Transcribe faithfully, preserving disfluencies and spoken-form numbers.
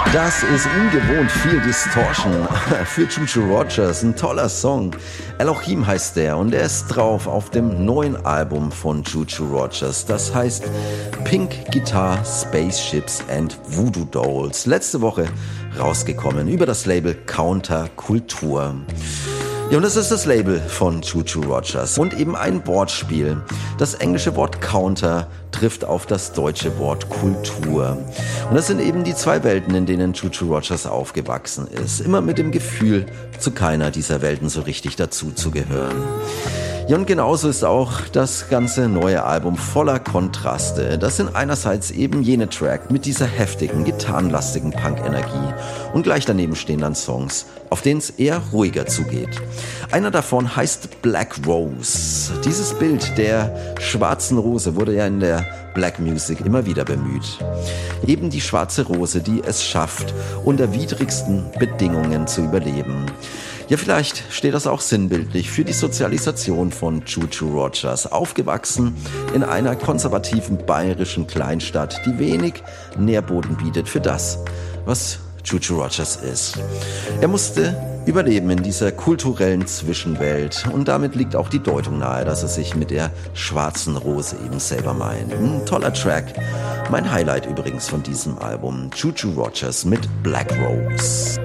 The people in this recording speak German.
Das ist ungewohnt viel Distortion für Choo Choo Rogers, ein toller Song. Elohim heißt der und er ist drauf auf dem neuen Album von Choo Choo Rogers. Das heißt Pink Guitar, Spaceships and Voodoo Dolls. Letzte Woche rausgekommen über das Label Counterkultur. Ja, und das ist das Label von Choo Choo Rogers und eben ein Wortspiel. Das englische Wort Counter trifft auf das deutsche Wort Kultur. Und das sind eben die zwei Welten, in denen Choo Choo Rogers aufgewachsen ist. Immer mit dem Gefühl, zu keiner dieser Welten so richtig dazuzugehören. Ja, und genauso ist auch das ganze neue Album voller Kontraste. Das sind einerseits eben jene Track mit dieser heftigen, gitarrenlastigen Punk-Energie und gleich daneben stehen dann Songs, auf denen es eher ruhiger zugeht. Einer davon heißt Black Rose. Dieses Bild der schwarzen Rose wurde ja in der Black Music immer wieder bemüht. Eben die schwarze Rose, die es schafft, unter widrigsten Bedingungen zu überleben. Ja, vielleicht steht das auch sinnbildlich für die Sozialisation von Choo Choo Rogers. Aufgewachsen in einer konservativen bayerischen Kleinstadt, die wenig Nährboden bietet für das, was Choo Choo Rogers ist. Er musste überleben in dieser kulturellen Zwischenwelt und damit liegt auch die Deutung nahe, dass er sich mit der schwarzen Rose eben selber meint. Ein toller Track. Mein Highlight übrigens von diesem Album. Choo Choo Rogers mit Black Rose.